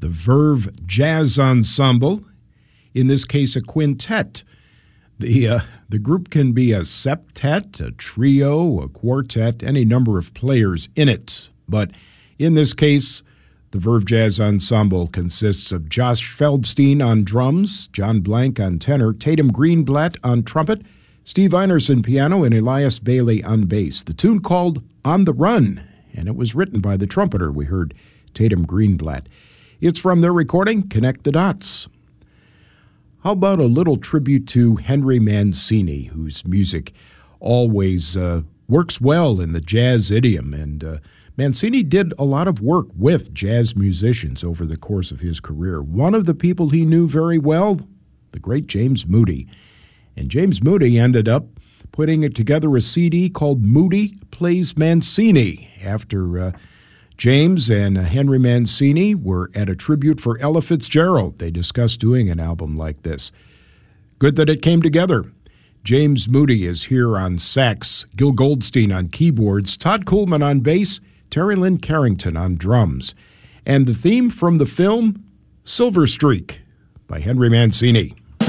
the Verve Jazz Ensemble, in this case a quintet. The group can be a septet, a trio, a quartet, any number of players in it. But in this case, the Verve Jazz Ensemble consists of Josh Feldstein on drums, John Blank on tenor, Tatum Greenblatt on trumpet, Steve Einerson piano, and Elias Bailey on bass. The tune called On the Run, and it was written by the trumpeter. We heard Tatum Greenblatt. It's from their recording, Connect the Dots. How about a little tribute to Henry Mancini, whose music always works well in the jazz idiom, and Mancini did a lot of work with jazz musicians over the course of his career. One of the people he knew very well, the great James Moody. And James Moody ended up putting together a CD called Moody Plays Mancini after James and Henry Mancini were at a tribute for Ella Fitzgerald. They discussed doing an album like this. Good that it came together. James Moody is here on sax, Gil Goldstein on keyboards, Todd Coolman on bass, Terry Lynn Carrington on drums. And the theme from the film, Silver Streak by Henry Mancini.